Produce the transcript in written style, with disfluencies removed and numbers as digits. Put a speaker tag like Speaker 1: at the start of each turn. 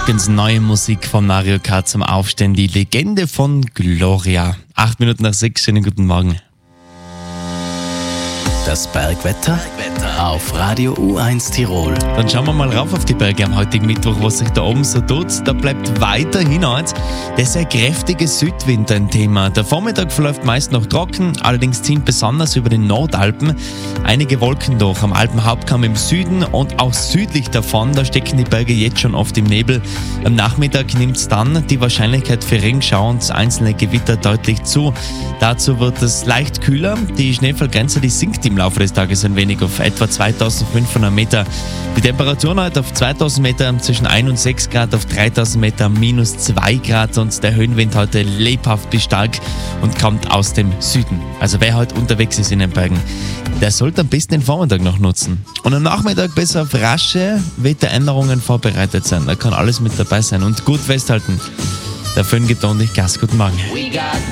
Speaker 1: Ganz neue Musik von Mario Kart zum Aufstehen, die Legende von Gloria. 8 Minuten nach 6, schönen guten Morgen.
Speaker 2: Das Bergwetter auf Radio U1 Tirol.
Speaker 1: Dann schauen wir mal rauf auf die Berge am heutigen Mittwoch, was sich da oben so tut. Da bleibt weiterhin eins der sehr kräftige Südwind ein Thema. Der Vormittag verläuft meist noch trocken, allerdings ziehen besonders über den Nordalpen einige Wolken durch. Am Alpenhauptkamm im Süden und auch südlich davon, da stecken die Berge jetzt schon oft im Nebel. Am Nachmittag nimmt dann die Wahrscheinlichkeit für Regenschauer und einzelne Gewitter deutlich zu. Dazu wird es leicht kühler. Die Schneefallgrenze, die sinkt im Laufe des Tages ein wenig auf etwa 2500 Meter. Die Temperaturen heute auf 2000 Meter zwischen 1 und 6 Grad, auf 3000 Meter minus 2 Grad und der Höhenwind heute lebhaft bis stark und kommt aus dem Süden. Also wer heute unterwegs ist in den Bergen, der sollte am besten den Vormittag noch nutzen. Und am Nachmittag besser auf rasche Wetteränderungen vorbereitet sein. Da kann alles mit dabei sein und gut festhalten. Der Föhn gibt ordentlich Gas. Guten Morgen.